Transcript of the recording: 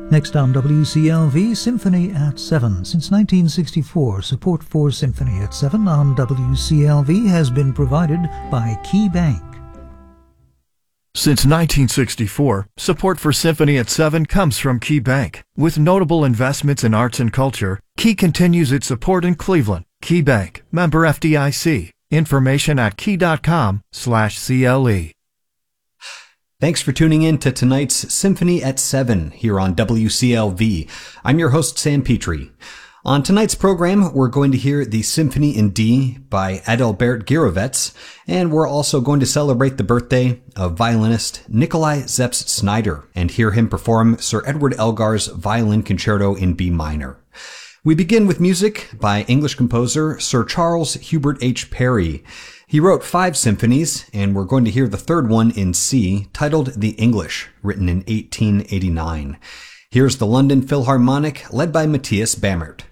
Next on WCLV, Symphony at 7. Since 1964, support for Symphony at 7 on WCLV has been provided by Key Bank. Since 1964, support for Symphony at 7 comes from Key Bank. With notable investments in arts and culture, Key continues its support in Cleveland. Key Bank, member FDIC. Information at key.com/CLE. Thanks for tuning in to tonight's Symphony at 7 here on WCLV. I'm your host, Sam Petrie. On tonight's program, we're going to hear the Symphony in D by Adalbert Gurewitz, and we're also going to celebrate the birthday of violinist Nikolai Zeps-Znaider and hear him perform Sir Edward Elgar's Violin Concerto in B minor. We begin with music by English composer Sir Charles Hubert H. Parry. He wrote 5 symphonies, and we're going to hear the third one in C, titled The English, written in 1889. Here's the London Philharmonic, led by Matthias Bamert.